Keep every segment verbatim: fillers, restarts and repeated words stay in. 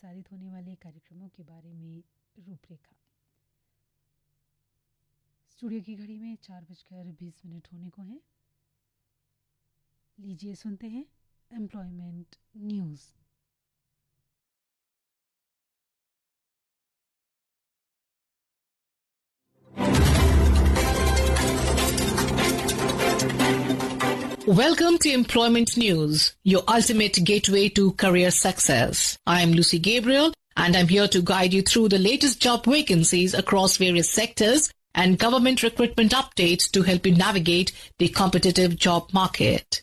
प्रसारित होने वाले कार्यक्रमों के बारे में रूपरेखा। स्टूडियो की घड़ी में चार बजकर बीस मिनट होने को हैं। लीजिए सुनते हैं employment news. Welcome to Employment News, your ultimate gateway to career success. I am Lucy Gabriel and I'm here to guide you through the latest job vacancies across various sectors and government recruitment updates to help you navigate the competitive job market.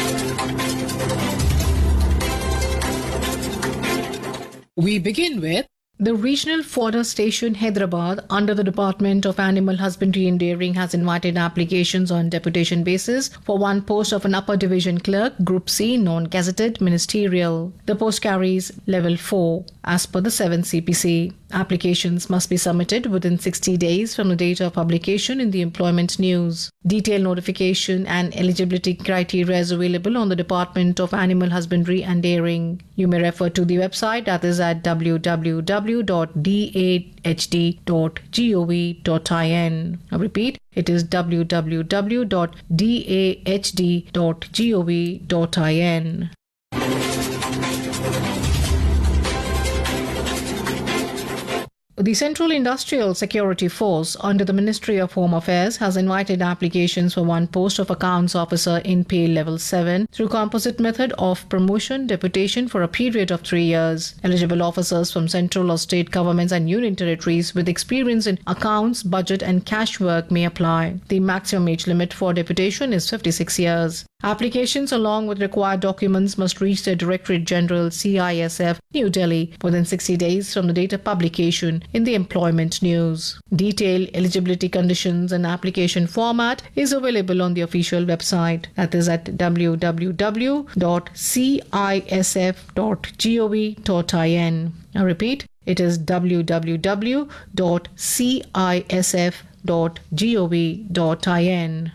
We begin with the Regional Fodder Station, Hyderabad, under the Department of Animal Husbandry and Dairying, has invited applications on deputation basis for one post of an upper division clerk, Group C, non-gazetted ministerial. The post carries level four as per the seventh C P C. Applications must be submitted within sixty days from the date of publication in the Employment News. Detailed notification and eligibility criteria is available on the Department of Animal Husbandry and Dairying. You may refer to the website, that is at w w w dot d a h d dot gov dot in. I repeat, it is w w w dot d a h d dot gov dot in. The Central Industrial Security Force under the Ministry of Home Affairs has invited applications for one post of Accounts Officer in Pay Level seven through composite method of promotion deputation for a period of three years. Eligible officers from central or state governments and union territories with experience in accounts, budget and cash work may apply. The maximum age limit for deputation is fifty-six years. Applications along with required documents must reach the Directorate General C I S F, New Delhi, within sixty days from the date of publication in the Employment News. Detailed eligibility conditions and application format is available on the official website, that is at w w w dot c i s f dot gov dot in. I repeat, it is w w w dot c i s f dot gov dot in.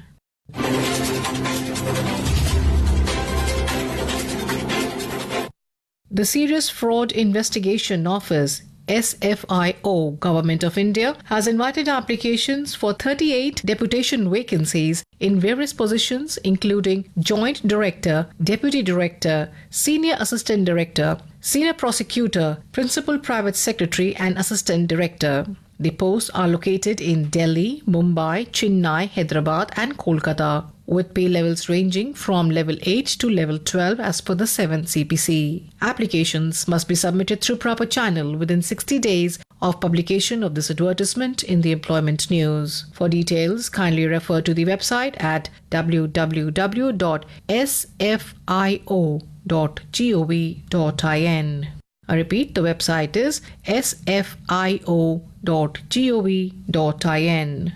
The Serious Fraud Investigation Office, S F I O, Government of India, has invited applications for thirty-eight deputation vacancies in various positions including Joint Director, Deputy Director, Senior Assistant Director, Senior Prosecutor, Principal Private Secretary and Assistant Director. The posts are located in Delhi, Mumbai, Chennai, Hyderabad and Kolkata, with pay levels ranging from level eight to level twelve as per the seventh C P C. Applications must be submitted through proper channel within sixty days of publication of this advertisement in the Employment News. For details, kindly refer to the website at w w w dot s f i o dot gov dot in. I repeat, the website is s f i o dot gov dot in.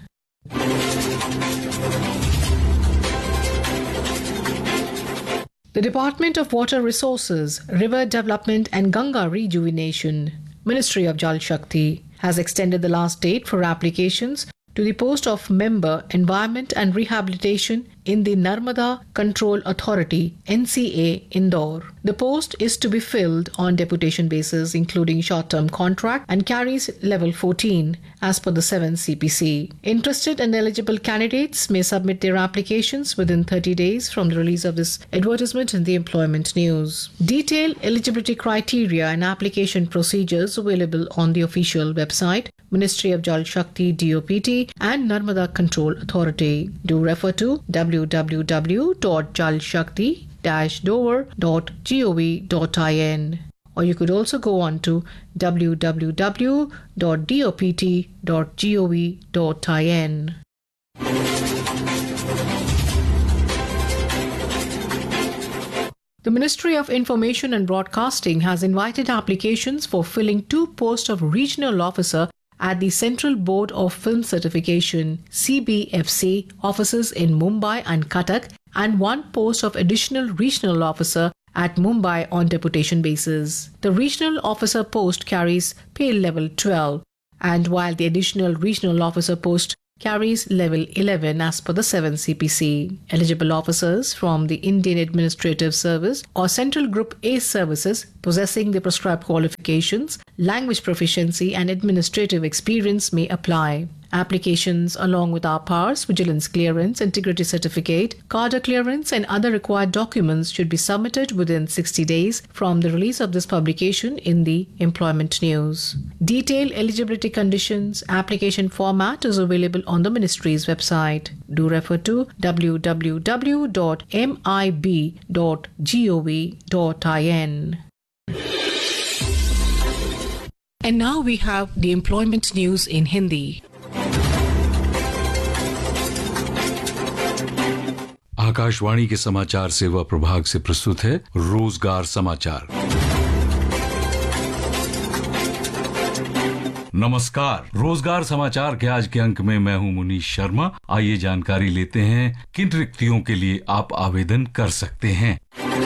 The Department of Water Resources, River Development and Ganga Rejuvenation, Ministry of Jal Shakti, has extended the last date for applications to the post of Member Environment and Rehabilitation in the Narmada Control Authority, N C A, Indore. The post is to be filled on deputation basis, including short-term contract, and carries level fourteen as per the seventh C P C. Interested and eligible candidates may submit their applications within thirty days from the release of this advertisement in the Employment News. Detailed eligibility criteria and application procedures available on the official website, Ministry of Jal Shakti, D O P T and Narmada Control Authority. Do refer to w w w dot jal shakti dash dover dot gov dot in, or you could also go on to w w w dot dop dot gov dot in. The Ministry of Information and Broadcasting has invited applications for filling two posts of Regional Officer at the Central Board of Film Certification, C B F C, offices in Mumbai and Cuttack, and one post of Additional Regional Officer at Mumbai on deputation basis. The Regional Officer post carries pay level twelve, and while the Additional Regional Officer post carries level eleven as per the seventh C P C. Eligible officers from the Indian Administrative Service or Central Group A services possessing the prescribed qualifications, language proficiency and administrative experience may apply. Applications along with R P A Rs, vigilance clearance, integrity certificate, cadre clearance and other required documents should be submitted within sixty days from the release of this publication in the Employment News. Detailed eligibility conditions, application format is available on the ministry's website. Do refer to w w w dot m i b dot gov dot in. And now we have the Employment News in Hindi. Akashvani के समाचार सेवा प्रभाग से प्रस्तुत है रोजगार समाचार। नमस्कार, रोजगार समाचार के आज के अंक में मैं हूं मुनीश शर्मा। आइए जानकारी लेते हैं किन रिक्तियों के लिए आप आवेदन कर सकते हैं।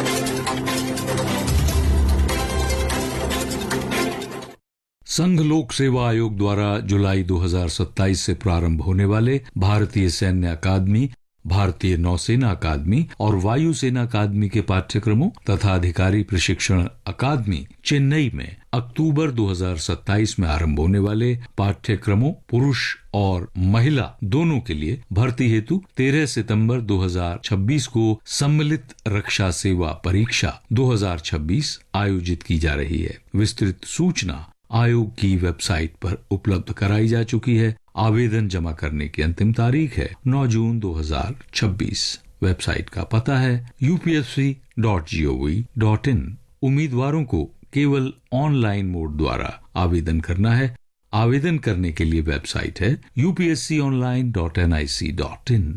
संघ लोक सेवा आयोग द्वारा जुलाई दो हज़ार सत्ताईस से प्रारंभ होने वाले भारतीय सैन्य अकादमी, भारतीय नौसेना अकादमी और वायुसेना अकादमी के पाठ्यक्रमों तथा अधिकारी प्रशिक्षण अकादमी चेन्नई में अक्टूबर दो हज़ार सत्ताईस में आरंभ होने वाले पाठ्यक्रमों पुरुष और महिला दोनों के लिए भर्ती हेतु तेरह सितंबर दो हज़ार छब्बीस को सम्मिलित रक्षा सेवा परीक्षा दो हज़ार छब्बीस आयोजित की जा रही है। विस्तृत सूचना आयोग की वेबसाइट पर उपलब्ध कराई जा चुकी है। आवेदन जमा करने की अंतिम तारीख है नौ जून दो हज़ार छब्बीस। वेबसाइट का पता है U P S C dot G O V dot in. उम्मीदवारों को केवल ऑनलाइन मोड द्वारा आवेदन करना है। आवेदन करने के लिए वेबसाइट है U P S C online dot N I C dot in.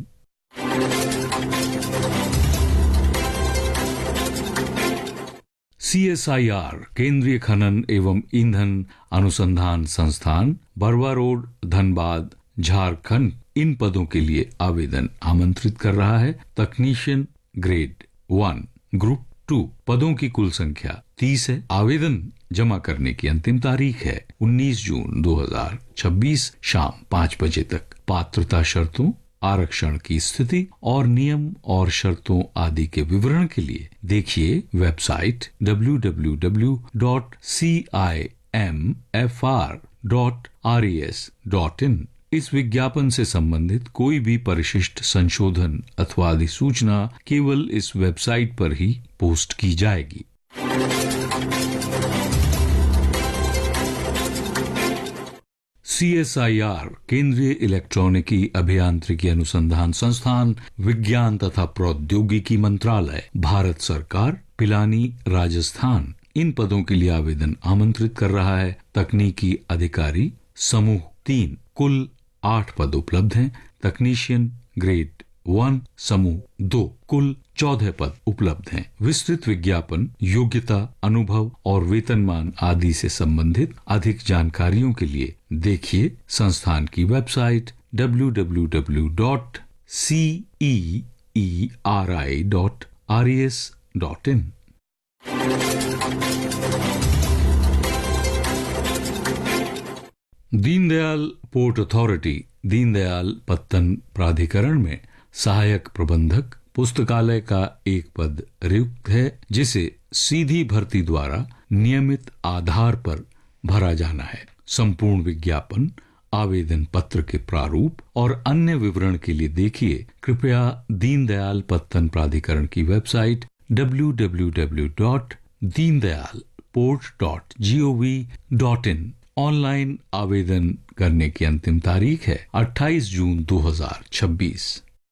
C S I R केंद्रीय खनन एवं ईंधन अनुसंधान संस्थान, बरवा रोड, धनबाद, झारखंड इन पदों के लिए आवेदन आमंत्रित कर रहा है। तकनीशियन ग्रेड वन ग्रुप टू पदों की कुल संख्या तीस है। आवेदन जमा करने की अंतिम तारीख है उन्नीस जून दो हज़ार छब्बीस शाम पाँच बजे तक। पात्रता शर्तों, आरक्षण की स्थिति और नियम और शर्तों आदि के विवरण के लिए देखिए website W W W dot C I am F R dot R E S dot in. इस विज्ञापन से संबंधित कोई भी परिशिष्ट संशोधन अथवा अधिसूचना केवल इस वेबसाइट पर ही पोस्ट की जाएगी। सी एस आई आर केंद्रीय इलेक्ट्रॉनिकी अभियांत्रिकी अनुसंधान संस्थान, विज्ञान तथा प्रौद्योगिकी मंत्रालय, भारत सरकार, पिलानी, राजस्थान इन पदों के लिए आवेदन आमंत्रित कर रहा है। तकनीकी अधिकारी समूह तीन कुल आठ पद उपलब्ध हैं। तकनीशियन ग्रेड वन समूह दो कुल चौदह पद उपलब्ध हैं। विस्तृत विज्ञापन, योग्यता, अनुभव और वेतनमान आदि से संबंधित अधिक जानकारियों के लिए देखिए संस्थान की website W W W dot C E E R I dot R E S dot in. Deendayal port authority, Deendayal पत्तन प्राधिकरण में सहायक प्रबंधक पुस्तकालय का एक पद रिक्त है, जिसे सीधी भर्ती द्वारा नियमित आधार पर भरा जाना है। संपूर्ण विज्ञापन, आवेदन पत्र के प्रारूप और अन्य विवरण के लिए देखिए कृपया दीनदयाल पत्तन प्राधिकरण की website W W W dot Deendayal port dot G O V dot in. Online आवेदन करने की अंतिम तारीख है अट्ठाईस जून दो हज़ार छब्बीस।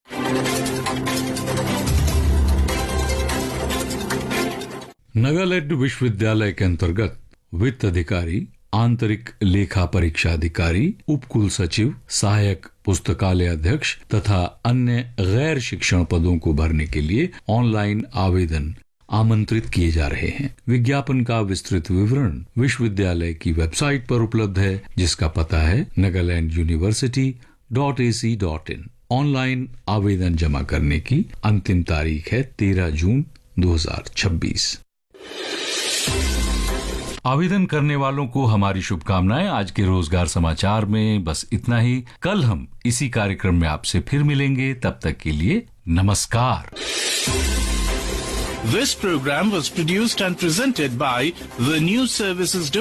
नागालैंड विश्वविद्यालय के अंतर्गत वित्त अधिकारी, आंतरिक लेखा परीक्षा अधिकारी, उपकुल सचिव, सहायक पुस्तकालय अध्यक्ष तथा अन्य गैर शिक्षण पदों को भरने के लिए ऑनलाइन आवेदन आमंत्रित किए जा रहे हैं। विज्ञापन का विस्तृत विवरण विश्वविद्यालय की वेबसाइट पर उपलब्ध है, जिसका पता है Nagaland university dot A C dot in. Online आवेदन जमा करने की अंतिम तारीख है तेरह जून दो हज़ार छब्बीस। आवेदन करने वालों को हमारी शुभकामनाएं। आज के रोजगार समाचार में बस इतना ही। कल हम इसी कार्यक्रम में आपसे फिर मिलेंगे। तब तक के लिए नमस्कार। This program was produced and presented by the News Services